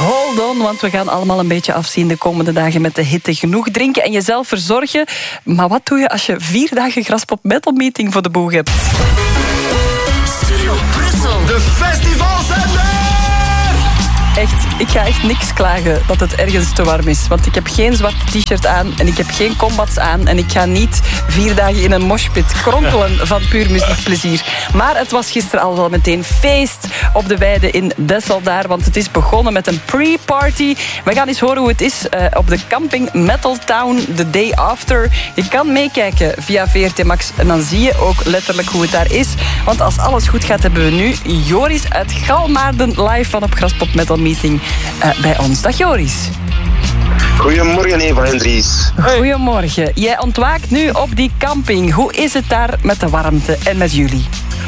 Hold on, want we gaan allemaal een beetje afzien de komende dagen met de hitte. Genoeg drinken en jezelf verzorgen. Maar wat doe je als je 4 dagen Graspop Metal Meeting voor de boeg hebt? Studio Brussel. De festivals zijn er! Echt, ik ga echt niks klagen dat het ergens te warm is. Want ik heb geen zwart t-shirt aan en ik heb geen combats aan. En ik ga niet 4 dagen in een moshpit kronkelen van puur muziekplezier. Maar het was gisteren al wel meteen feest op de weide in Dessel daar. Want het is begonnen met een pre-party. We gaan eens horen hoe het is op de camping Metal Town the day after. Je kan meekijken via VRT Max en dan zie je ook letterlijk hoe het daar is. Want als alles goed gaat hebben we nu Joris uit Galmaarden live van op Graspop Metal Meeting bij ons. Dag Joris. Goedemorgen Eva en Dries. Goedemorgen. Jij ontwaakt nu op die camping. Hoe is het daar met de warmte en met jullie?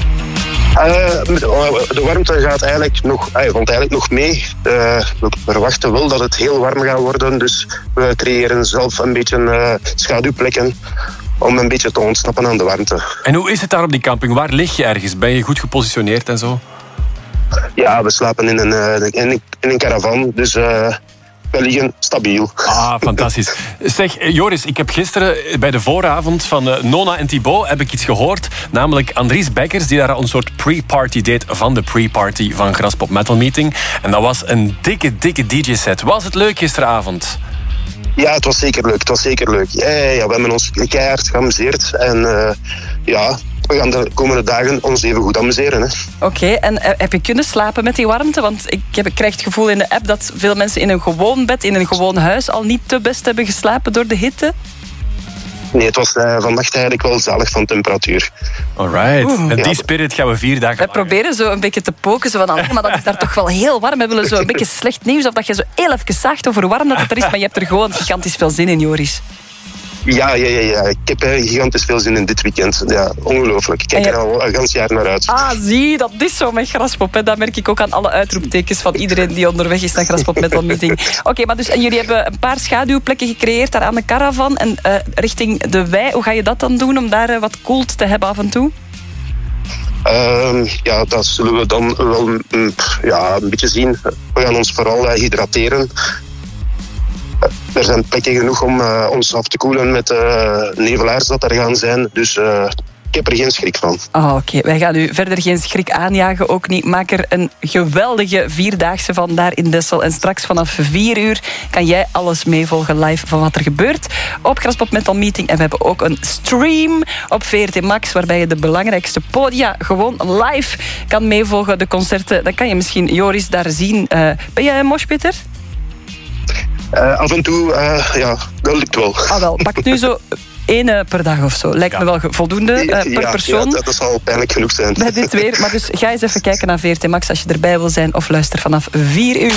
De warmte gaat valt eigenlijk nog mee. We verwachten wel dat het heel warm gaat worden. Dus we creëren zelf een beetje schaduwplekken om een beetje te ontsnappen aan de warmte. En hoe is het daar op die camping? Waar lig je ergens? Ben je goed gepositioneerd en zo? Ja, we slapen in een caravan. Dus we liggen stabiel. Ah, fantastisch. Zeg, Joris, ik heb gisteren bij de vooravond van Nona en Thibaut heb ik iets gehoord. Namelijk Andries Bekkers, die daar al een soort pre-party deed van de pre-party van Graspop Metal Meeting. En dat was een dikke DJ-set. Was het leuk gisteravond? Ja, het was zeker leuk. Ja, we hebben ons keihard geamuseerd. En we gaan de komende dagen ons even goed amuseren. Oké, en heb je kunnen slapen met die warmte? Want ik krijg het gevoel in de app dat veel mensen in een gewoon bed, in een gewoon huis al niet te best hebben geslapen door de hitte. Nee, het was vannacht eigenlijk wel zalig van temperatuur. Alright. En die spirit gaan we 4 dagen We proberen zo een beetje te poken, zo van, maar dat is daar toch wel heel warm. We willen zo een beetje slecht nieuws, of dat je zo heel even zaagt over hoe warm dat het er is, maar je hebt er gewoon gigantisch veel zin in, Joris. Ja. Ik heb gigantisch veel zin in dit weekend. Ja, ongelooflijk. Ik kijk er al een gans jaar naar uit. Ah, zie, dat is zo met Graspop. Hè. Dat merk ik ook aan alle uitroeptekens van iedereen die onderweg is naar Graspop Metal Meeting. Oké, maar dus, en jullie hebben een paar schaduwplekken gecreëerd daar aan de caravan. En richting de wei, hoe ga je dat dan doen om daar wat koelte te hebben af en toe? Dat zullen we dan wel een beetje zien. We gaan ons vooral hydrateren. Er zijn plekken genoeg om ons af te koelen met nevelaars dat er gaan zijn. Dus ik heb er geen schrik van. Oké. Wij gaan u verder geen schrik aanjagen, ook niet. Maak er een geweldige 4-daagse van daar in Dessel. En straks vanaf 4 uur kan jij alles meevolgen live van wat er gebeurt op Graspop Metal Meeting. En we hebben ook een stream op VRT Max, waarbij je de belangrijkste podia gewoon live kan meevolgen. De concerten, dan kan je misschien Joris daar zien. Ben jij een moshpitter? Af en toe, dat lukt wel. Ah wel, pak nu zo 1 per dag of zo. Lijkt me wel voldoende per persoon. Ja, dat zal pijnlijk genoeg zijn. Bij dit weer. Maar dus ga eens even kijken naar VRT Max als je erbij wil zijn. Of luister vanaf 4 uur.